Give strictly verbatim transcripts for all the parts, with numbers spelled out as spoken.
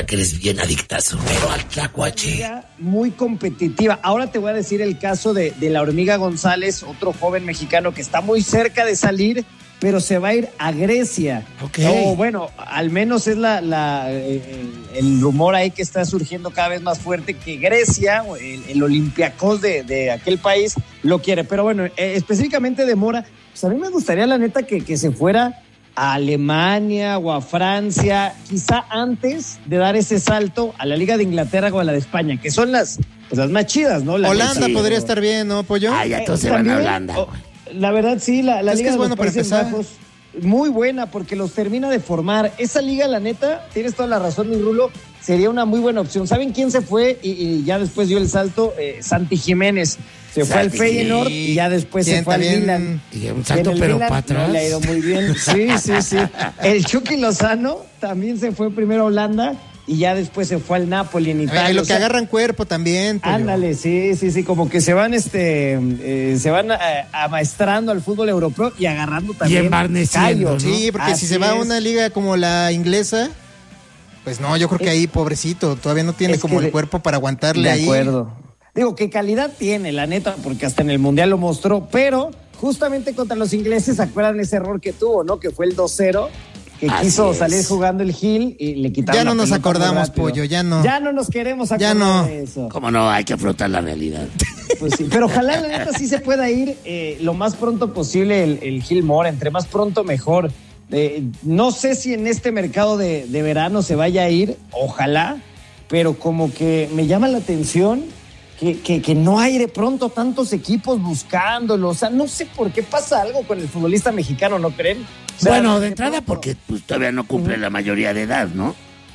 que eres bien adictazo, pero al tlacuache. Muy competitiva. Ahora te voy a decir el caso de, de la Hormiga González, otro joven mexicano que está muy cerca de salir, pero se va a ir a Grecia. Okay. O bueno, al menos es la, la el, el rumor ahí que está surgiendo cada vez más fuerte, que Grecia, el, el Olympiacos de, de aquel país, lo quiere. Pero bueno, eh, específicamente de Mora, pues a mí me gustaría la neta que, que se fuera a Alemania o a Francia, quizá antes de dar ese salto a la Liga de Inglaterra o a la de España, que son las, pues las más chidas, ¿no? La Holanda sí, podría o... estar bien, ¿no, Pollo? Ah, ya todos eh, se van a Holanda. O, la verdad, sí, la, la es Liga que es de bueno los para Países empezar. Bajos, muy buena, porque los termina de formar. Esa liga, la neta, tienes toda la razón, mi Rulo, sería una muy buena opción. ¿Saben quién se fue y, y ya después dio el salto? Eh, Santi Jiménez. Se fue al Feyenoord y ya después se fue al Milan. Y un salto, pero Milan, para atrás. No le ha ido muy bien. Sí, sí, sí. El Chucky Lozano también se fue primero a Holanda y ya después se fue al Napoli en Italia. Ay, lo o que sea, agarran cuerpo también, Pollo. Ándale, sí, sí, sí, como que se van este eh, se van eh, amaestrando al fútbol europeo y agarrando también y embarneciendo, ¿no? Sí, porque Así si se va a es. una liga como la inglesa, pues no, yo creo que ahí, pobrecito, todavía no tiene es como que el cuerpo para aguantarle de ahí. De acuerdo. Digo, qué calidad tiene, la neta, porque hasta en el Mundial lo mostró, pero justamente contra los ingleses, ¿se acuerdan ese error que tuvo, no? Que fue el dos cero, que Así quiso es. salir jugando el Gil y le quitaron Ya no la nos pelota muy acordamos, rápido. Pollo, ya no. Ya no nos queremos acordar Ya no. de eso. ¿Cómo no? Hay que afrontar la realidad. Pues sí, pero ojalá la neta sí se pueda ir eh, lo más pronto posible el, el Gil Mora, entre más pronto mejor. Eh, no sé si en este mercado de, de verano se vaya a ir, ojalá, pero como que me llama la atención que, que, que no hay de pronto tantos equipos buscándolo. O sea, no sé por qué pasa algo con el futbolista mexicano, ¿no creen? O sea, Bueno, de entrada pronto... porque pues, todavía no cumple la mayoría de edad, ¿no?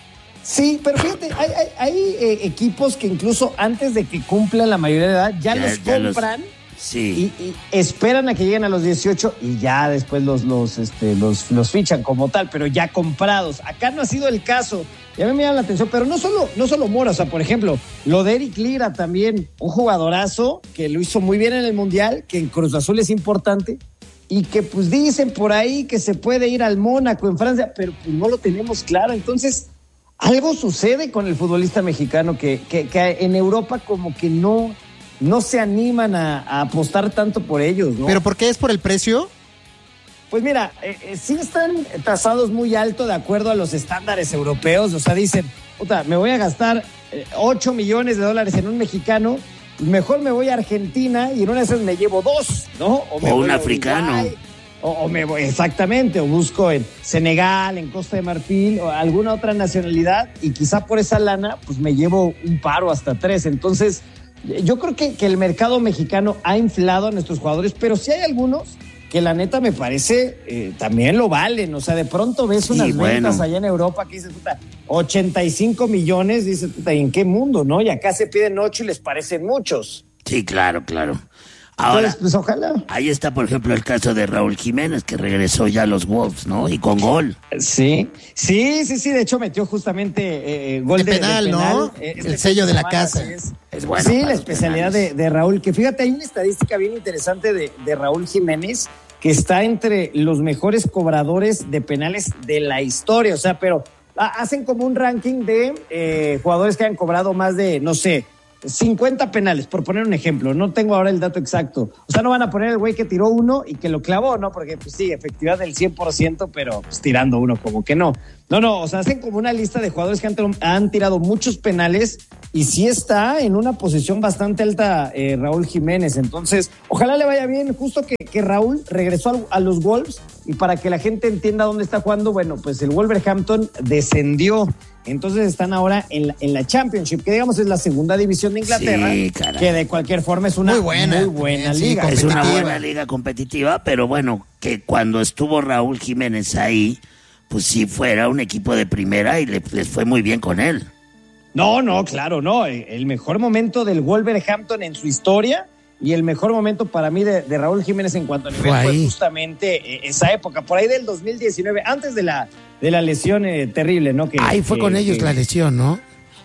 Sí, pero fíjate, hay, hay, hay eh, equipos que incluso antes de que cumplan la mayoría de edad ya, Ya- los ya los- compran. Sí. Y, y esperan a que lleguen a los dieciocho y ya después los, los, este, los, los fichan como tal, pero ya comprados. Acá no ha sido el caso. Y a mí me llama la atención, pero no solo, no solo Mora, o sea, por ejemplo, lo de Eric Lira también, un jugadorazo que lo hizo muy bien en el Mundial, que en Cruz Azul es importante, y que pues dicen por ahí que se puede ir al Mónaco en Francia, pero pues no lo tenemos claro. Entonces, algo sucede con el futbolista mexicano que, que, que en Europa como que no... no se animan a, a apostar tanto por ellos, ¿no? ¿Pero por qué es por el precio? Pues mira, eh, eh, sí están tasados muy alto de acuerdo a los estándares europeos. O sea, dicen, puta, me voy a gastar eh, ocho millones de dólares en un mexicano, pues mejor me voy a Argentina y en una de esas me llevo dos, ¿no? O me un voy a africano. Uruguay, o, o me voy, exactamente, o busco en Senegal, en Costa de Marfil, o alguna otra nacionalidad, y quizá por esa lana, pues me llevo un par o hasta tres. Entonces, yo creo que, que el mercado mexicano ha inflado a nuestros jugadores, pero sí hay algunos que la neta me parece eh, también lo valen. O sea, de pronto ves Sí, unas bueno. ventas allá en Europa que dices, puta, ochenta y cinco millones, dices, puta, ¿y en qué mundo, no? Y acá se piden ocho y les parecen muchos. Sí, claro, claro. Ahora, Entonces, pues ojalá. ahí está, por ejemplo, el caso de Raúl Jiménez, que regresó ya a los Wolves, ¿no? Y con gol. Sí, sí, sí, sí, de hecho metió justamente eh, gol De de, penal, de penal, ¿no? eh, El sello de la semana, casa. así es. Es bueno Sí, para la los especialidad de, penales. de Raúl, que fíjate, hay una estadística bien interesante de, de Raúl Jiménez, que está entre los mejores cobradores de penales de la historia, o sea, pero ah, hacen como un ranking de eh, jugadores que han cobrado más de, no sé, cincuenta penales, por poner un ejemplo. No tengo ahora el dato exacto. O sea, no van a poner el güey que tiró uno y que lo clavó, ¿no? Porque, pues sí, efectividad del cien por ciento, pero pues, tirando uno como que no. No, no, o sea, hacen como una lista de jugadores que han, han tirado muchos penales y sí está en una posición bastante alta eh, Raúl Jiménez. Entonces, ojalá le vaya bien. Justo que, que Raúl regresó a, a los Wolves y para que la gente entienda dónde está jugando, bueno, pues el Wolverhampton descendió. Entonces están ahora en la, en la Championship, que digamos es la segunda división de Inglaterra, Sí, caray. que de cualquier forma es una Muy buena. muy buena Sí, liga. Es una competitiva. buena liga competitiva, pero bueno, que cuando estuvo Raúl Jiménez ahí, pues sí fuera un equipo de primera y le, les fue muy bien con él. No, no, claro, no. El mejor momento del Wolverhampton en su historia y el mejor momento para mí de, de Raúl Jiménez en cuanto a nivel Fue fue, ahí. justamente eh, esa época, por ahí del dos mil diecinueve, antes de la, de la lesión eh, terrible, ¿no? Que, Ahí fue que- con ellos que- la lesión, ¿no?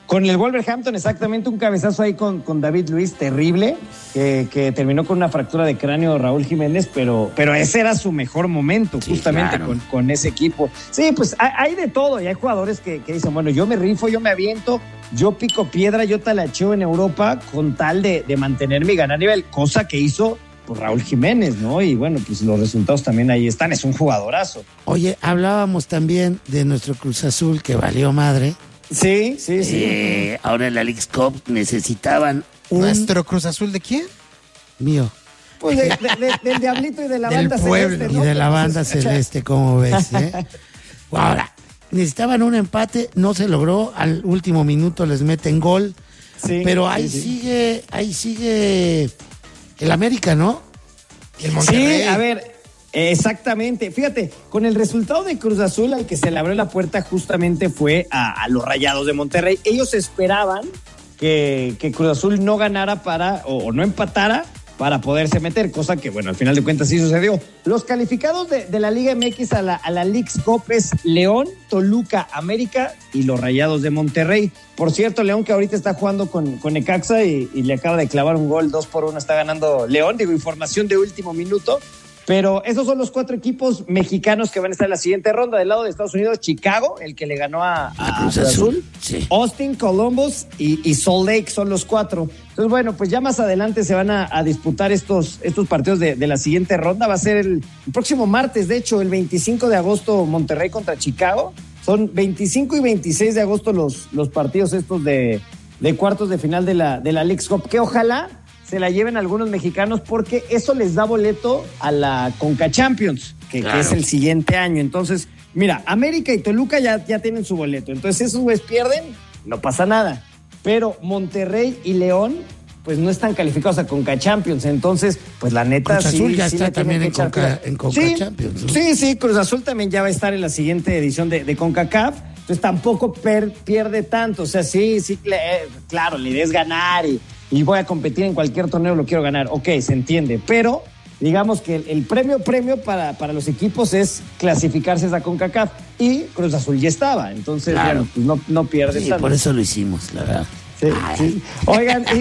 Con el Wolverhampton, exactamente, un cabezazo ahí con, con David Luiz, terrible, que, que terminó con una fractura de cráneo Raúl Jiménez, pero, pero ese era su mejor momento, sí, justamente claro. con, con ese equipo. Sí, pues hay, hay de todo, y hay jugadores que, que dicen, bueno, yo me rifo, yo me aviento, yo pico piedra, yo talacheo en Europa con tal de, de mantenerme y ganar nivel, cosa que hizo pues, Raúl Jiménez, ¿no? Y bueno, pues los resultados también ahí están, es un jugadorazo. Oye, hablábamos también de nuestro Cruz Azul que valió madre. Sí, sí, sí. Eh, ahora en la Leagues Cup necesitaban un... ¿Nuestro Cruz Azul de quién? Mío. Pues de, de, de, del Diablito y de la del banda pueblo. celeste. ¿No? Y de la banda celeste, ¿cómo ves? Eh? Ahora, necesitaban un empate, no se logró, al último minuto les meten gol, sí, pero ahí sí, sí. sigue, ahí sigue el América, ¿no? El Monterrey. Sí, a ver... Exactamente, fíjate, con el resultado de Cruz Azul al que se le abrió la puerta justamente fue a, a los Rayados de Monterrey. Ellos esperaban que, que Cruz Azul no ganara para, o, o no empatara para poderse meter, cosa que bueno, al final de cuentas sí sucedió. Los calificados de, de la Liga M X a la, a la Leagues Cup es León, Toluca, América y los Rayados de Monterrey. Por cierto, León que ahorita está jugando con, con Necaxa y, y le acaba de clavar un gol, dos por uno está ganando León, digo, información de último minuto. Pero esos son los cuatro equipos mexicanos que van a estar en la siguiente ronda. Del lado de Estados Unidos, Chicago, el que le ganó a, a Cruz Azul. Sí. Austin, Columbus y, y Salt Lake son los cuatro. Entonces, bueno, pues ya más adelante se van a, a disputar estos, estos partidos de, de la siguiente ronda. Va a ser el, el próximo martes, de hecho, el veinticinco de agosto, Monterrey contra Chicago. Son veinticinco y veintiséis de agosto los, los partidos estos de, de cuartos de final de la, de la Leagues Cup, que ojalá se la lleven algunos mexicanos porque eso les da boleto a la Conca Champions, que, claro. que es el siguiente año. Entonces, mira, América y Toluca ya, ya tienen su boleto. Entonces, esos güeyes pierden, no pasa nada. Pero Monterrey y León, pues no están calificados a Conca Champions. Entonces, pues la neta Cruz sí. Azul ya sí está también en Conca, en Conca sí, Champions, ¿no? Sí, sí, Cruz Azul también ya va a estar en la siguiente edición de, de CONCACAF. Entonces tampoco per, pierde tanto. O sea, sí, sí, eh, claro, la idea es ganar y, y voy a competir en cualquier torneo, lo quiero ganar. Ok, se entiende. Pero digamos que el, el premio premio para, para los equipos es clasificarse a esa CONCACAF. Y Cruz Azul ya estaba. Entonces, claro. bueno, pues no, no pierde sí, tanto. Por eso lo hicimos, la verdad. Sí, sí. Oigan, y, y,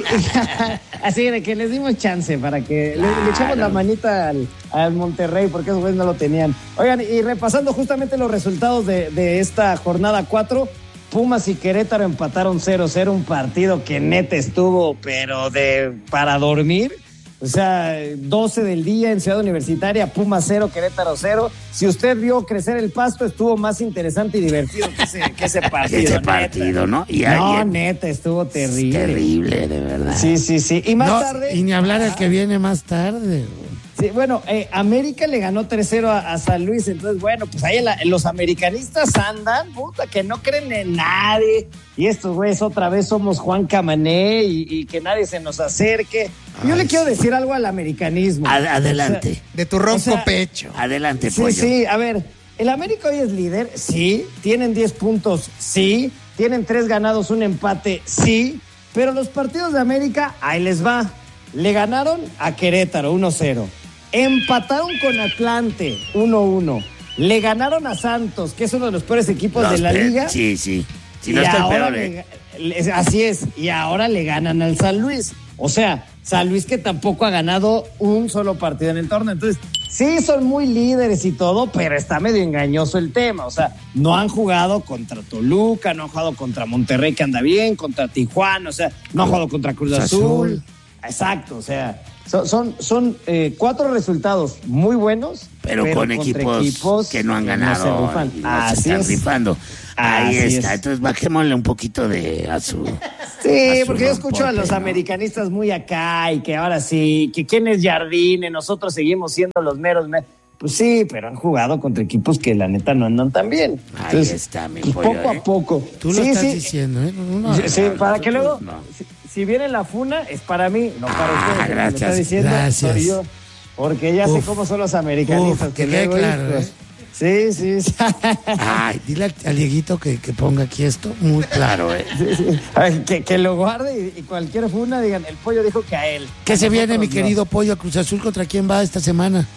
así de que les dimos chance para que claro. le, le echamos la manita al, al Monterrey, porque esos güeyes no lo tenían. Oigan, y repasando justamente los resultados de, de esta jornada cuatro, Pumas y Querétaro empataron cero cero, un partido que neta estuvo, pero de para dormir. O sea, doce del día en Ciudad Universitaria, Pumas cero, Querétaro cero. Si usted vio crecer el pasto, estuvo más interesante y divertido que ese, que ese partido. Ese neta. partido, ¿no? Y no, alguien... neta, estuvo terrible. Terrible, de verdad. Sí, sí, sí. Y más no, tarde... Y ni hablar el que viene más tarde. Sí, bueno, eh, América le ganó tres cero a, a San Luis, entonces, bueno, pues ahí la, los americanistas andan, puta, que no creen en nadie. Y estos güeyes otra vez somos Juan Camané y, y que nadie se nos acerque. Yo Ay, le quiero decir algo al americanismo. Ad, adelante. O sea, de tu ronco o sea, pecho. Adelante, sí, pollo. Sí, sí, a ver, el América hoy es líder, sí. Tienen diez puntos, sí. Tienen tres ganados, un empate, sí. Pero los partidos de América, ahí les va. Le ganaron a Querétaro uno cero. Empataron con Atlante uno uno. Le ganaron a Santos, que es uno de los peores equipos los de la pe- liga. Sí, sí. Si no está el peor, le, eh. le, así es. Y ahora le ganan al San Luis. O sea, San Luis que tampoco ha ganado un solo partido en el torneo. Entonces, sí son muy líderes y todo, pero está medio engañoso el tema. O sea, no han jugado contra Toluca, no han jugado contra Monterrey, que anda bien, contra Tijuana, o sea, no han jugado contra Cruz Azul. Azul. Exacto, o sea, son, son, son eh, cuatro resultados muy buenos, pero, pero con equipos, equipos que no han ganado, no se rifan. Y no Así se están es. rifando. Ahí Así está, es. entonces bajémosle un poquito de a su... Sí, a su porque yo escucho a los ¿no? americanistas muy acá y que ahora sí, que quién es Jardine, nosotros seguimos siendo los meros... Me- Pues sí, pero han jugado contra equipos que la neta no andan tan bien. Entonces, ahí está, mi pues pollo, poco ¿eh? a poco. Tú lo sí, estás sí. diciendo, ¿eh? No, no, Sí, sí, no, para que luego, no. si, si viene la funa, es para mí, no para Ah, ustedes. gracias, Me está diciendo, gracias. soy yo. Porque ya sé Uf, cómo son los americanistas. uf, que quede luego, claro, hijos. ¿eh? Sí, sí, sí. Ay, dile al, al Dieguito que, que ponga aquí esto muy claro, ¿eh? Sí, sí. Ay, que, que lo guarde y, y cualquier funa digan, el pollo dijo que a él. ¿Qué A se viene, mi nosotros no. querido pollo, a Cruz Azul? ¿Contra quién va esta semana?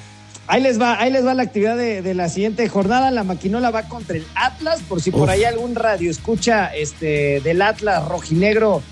Ahí les va, ahí les va la actividad de, de la siguiente jornada. La Maquinola va contra el Atlas, por si Uf. por ahí algún radio escucha este, del Atlas rojinegro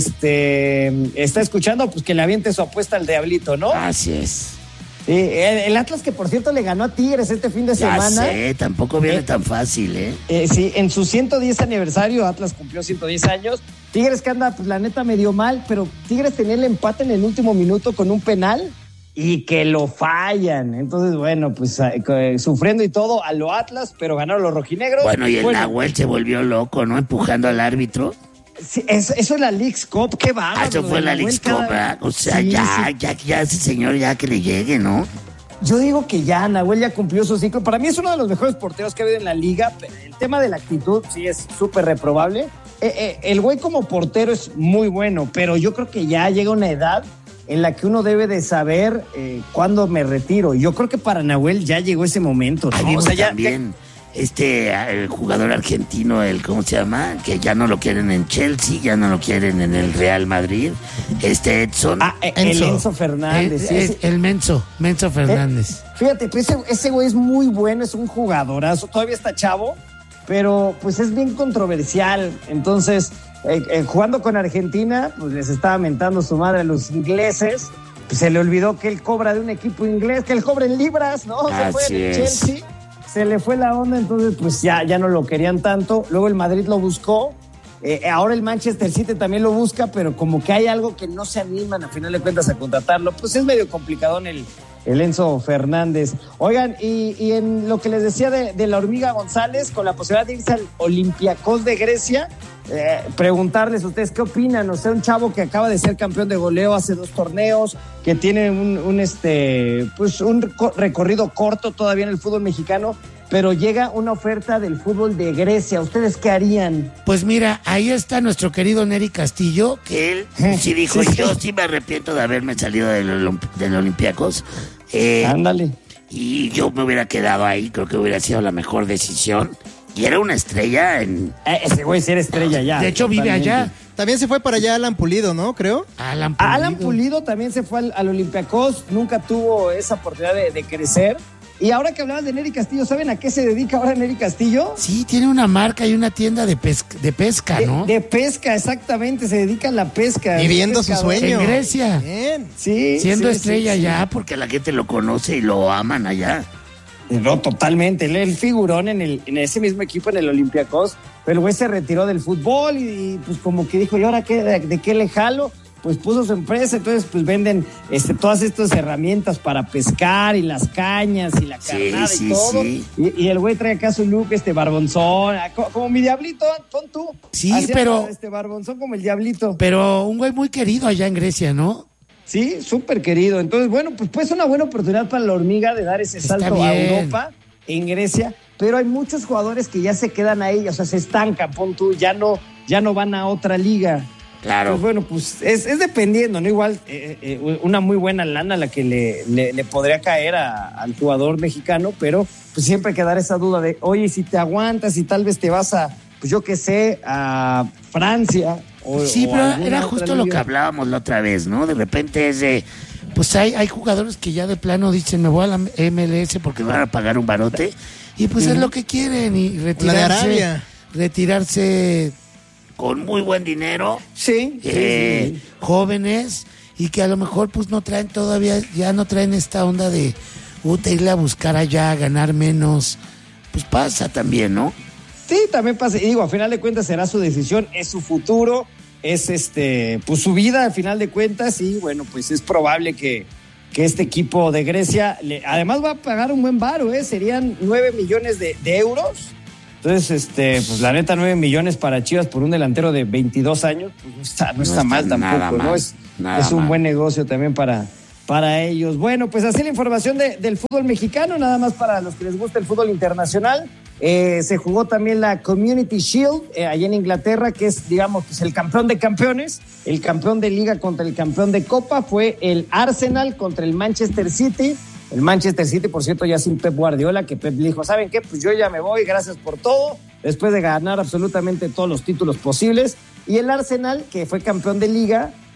este, está escuchando, pues que le aviente su apuesta al Diablito, ¿no? Así es. Sí, el, el Atlas que por cierto le ganó a Tigres este fin de ya semana. Sé, tampoco viene eh, tan fácil, ¿eh? ¿eh? Sí, en su ciento diez aniversario, Atlas cumplió ciento diez años. Tigres que anda, pues la neta medio mal, pero Tigres tenía el empate en el último minuto con un penal. Y que lo fallan. Entonces, bueno, pues eh, sufriendo y todo a lo Atlas, pero ganaron los rojinegros. Bueno, y el bueno, Nahuel se volvió loco, ¿no? Empujando al árbitro. Sí, eso, eso es la Leagues Cup, qué va. Ah, eso fue la Leagues Cup, cada... O sea, sí, ya, sí. ya, ya, ese señor ya que le llegue, ¿no? Yo digo que ya, Nahuel ya cumplió su ciclo. Para mí es uno de los mejores porteros que ha habido en la liga. El tema de la actitud sí es súper reprobable. Eh, eh, el güey como portero es muy bueno, pero yo creo que ya llega una edad en la que uno debe de saber eh, cuándo me retiro. Yo creo que para Nahuel ya llegó ese momento, ¿no? Ahí o sea, ya, también ya... este el jugador argentino, el ¿cómo se llama? Que ya no lo quieren en Chelsea, ya no lo quieren en el Real Madrid. Este Edson. Ah, el Enzo, Enzo Fernández. El, sí, el, el Menzo, Menzo Fernández. Eh, fíjate, pues ese, ese güey es muy bueno, es un jugadorazo, todavía está chavo, pero pues es bien controversial. Entonces... Eh, eh, jugando con Argentina, pues les estaba mentando su madre a los ingleses, pues se le olvidó que él cobra de un equipo inglés, que él cobra en libras, ¿no? Se Así fue en el es. Chelsea, se le fue la onda, entonces pues ya, ya no lo querían tanto. Luego el Madrid lo buscó, eh, ahora el Manchester City también lo busca, pero como que hay algo que no se animan a final de cuentas a contratarlo, pues es medio complicado en el, el Enzo Fernández. Oigan, y, y en lo que les decía de, de la Hormiga González, con la posibilidad de irse al Olympiacos de Grecia, Eh, preguntarles a ustedes qué opinan. O sea, un chavo que acaba de ser campeón de goleo hace dos torneos, que tiene un, un este pues un recorrido corto todavía en el fútbol mexicano, pero llega una oferta del fútbol de Grecia. ¿Ustedes qué harían? Pues mira, ahí está nuestro querido Nery Castillo, que él sí dijo, sí, yo sí. sí me arrepiento de haberme salido del, del Olympiacos. Eh, Ándale. Y yo me hubiera quedado ahí, creo que hubiera sido la mejor decisión. Y era una estrella en... Eh, ese güey sí era estrella ya. De hecho, vive allá. También se fue para allá Alan Pulido, ¿no? Creo. Alan Pulido. Alan Pulido también se fue al, al Olympiacos. Nunca tuvo esa oportunidad de, de crecer. Y ahora que hablabas de Nery Castillo, ¿saben a qué se dedica ahora Nery Castillo? Sí, tiene una marca y una tienda de pesca, de pesca, ¿no? De, de pesca, exactamente. Se dedica a la pesca. Viviendo su sueño. En Grecia. Bien. Sí. Siendo sí, estrella sí, ya, sí. Porque la gente lo conoce y lo aman allá. No, totalmente. Él el figurón en, el, en ese mismo equipo en el Olympiacos, pero el güey se retiró del fútbol y, y pues como que dijo, ¿y ahora qué, de, de qué le jalo? Pues puso su empresa, entonces pues venden este, todas estas herramientas para pescar y las cañas y la carnada sí, sí, y todo. Sí. Y, y el güey trae acá su look, este barbonzón, como, como mi diablito, pon tú. Sí, Hacía pero... Este barbonzón como el diablito. Pero un güey muy querido allá en Grecia, ¿no? Sí, súper querido. Entonces, bueno, pues pues una buena oportunidad para la Hormiga de dar ese Está salto bien. a Europa, en Grecia, pero hay muchos jugadores que ya se quedan ahí, o sea, se estancan, pon tú, ya no, ya no van a otra liga. Claro. Pues bueno, pues es, es dependiendo, ¿no? Igual eh, eh, una muy buena lana la que le, le, le podría caer a, al jugador mexicano, pero pues siempre quedar esa duda de, oye, si te aguantas y tal vez te vas a, pues yo qué sé, a Francia. O, sí, o pero era justo lo que hablábamos la otra vez, ¿no? De repente es de, pues hay, hay jugadores que ya de plano dicen, me voy a la M L S porque van a pagar un barote, y pues uh-huh. es lo que quieren, y retirarse, retirarse con muy buen dinero, sí, eh, sí, sí, jóvenes, y que a lo mejor pues no traen todavía, ya no traen esta onda de puta, irle a buscar allá, ganar menos, pues pasa también, ¿no? Sí, también pasa, y digo, a final de cuentas será su decisión, es su futuro, es este, pues su vida al final de cuentas, y bueno, pues es probable que, que este equipo de Grecia, le, además va a pagar un buen varo, ¿eh? Serían nueve millones de, de euros, entonces, este, pues la neta, nueve millones para Chivas por un delantero de veintidós años, pues no está, no, no está, está mal tampoco, ¿no? Mal, es es un mal. buen negocio también para... para ellos. Bueno, pues así la información de, del fútbol mexicano, nada más para los que les gusta el fútbol internacional. Eh, se jugó también la Community Shield eh, allá en Inglaterra, que es, digamos, pues el campeón de campeones, el campeón de liga contra el campeón de copa, fue el Arsenal contra el Manchester City. El Manchester City, por cierto, ya sin Pep Guardiola, que Pep le dijo, ¿saben qué? Pues yo ya me voy, gracias por todo, después de ganar absolutamente todos los títulos posibles. Y el Arsenal, que fue campeón de liga,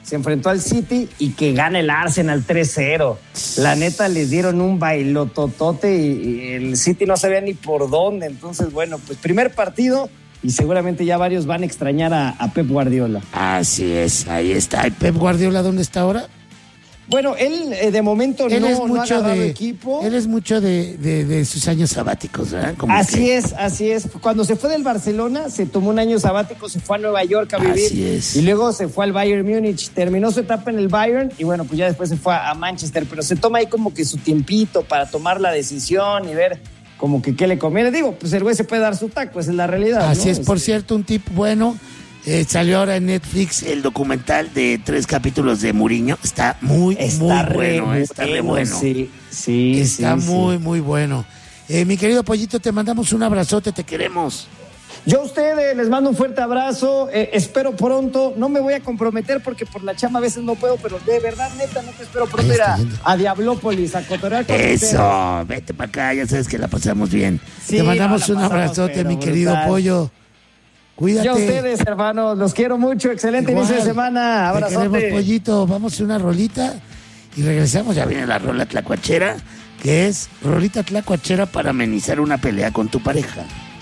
se enfrentó al City y que gana el Arsenal tres cero. La neta, les dieron un bailototote y, y el City no sabía ni por dónde. Entonces, bueno, pues primer partido y seguramente ya varios van a extrañar a, a Pep Guardiola. Así es, ahí está. ¿Y Pep Guardiola dónde está ahora? Bueno, él eh, de momento él no, es no mucho ha agarrado de, equipo. Él es mucho de, de, de sus años sabáticos, ¿verdad? Como así que... es, así es. Cuando se fue del Barcelona, se tomó un año sabático, se fue a Nueva York a vivir. Así es. Y luego se fue al Bayern Múnich, terminó su etapa en el Bayern y bueno, pues ya después se fue a Manchester. Pero se toma ahí como que su tiempito para tomar la decisión y ver como que qué le conviene. Digo, pues el güey se puede dar su taco, esa es la realidad. Así ¿no? es, por este... cierto, un tip bueno. Eh, salió ahora en Netflix el documental de tres capítulos de Mourinho. Está muy, está muy re bueno. bueno. Está re bueno. Sí, sí. Está sí, muy, sí. muy bueno. Eh, mi querido Pollito, te mandamos un abrazote, te queremos. Yo a ustedes les mando un fuerte abrazo. Eh, espero pronto. No me voy a comprometer porque por la chama a veces no puedo, pero de verdad, neta, no te espero pronto ir a, a Diablópolis, a cotorrear con Eso, ustedes. vete para acá, ya sabes que la pasamos bien. Sí, te mandamos no, un pasamos, abrazote, mi querido brutal. Pollo. Cuídate. Yo a ustedes, hermanos, los quiero mucho. Excelente Igual, inicio de semana. te Abrazote. queremos, Pollito. Vamos a hacer una rolita y regresamos. Ya viene la rola tlacuachera, que es rolita tlacuachera para amenizar una pelea con tu pareja.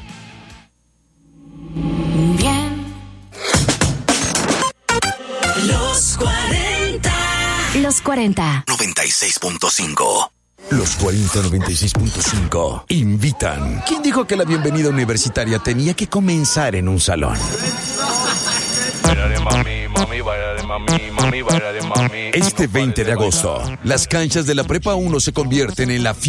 Bien. Los cuarenta. Los cuarenta. noventa y seis punto cinco. Los cuarenta noventa y seis punto cinco invitan. ¿Quién dijo que la bienvenida universitaria tenía que comenzar en un salón? Este veinte de agosto, las canchas de la Prepa uno se convierten en la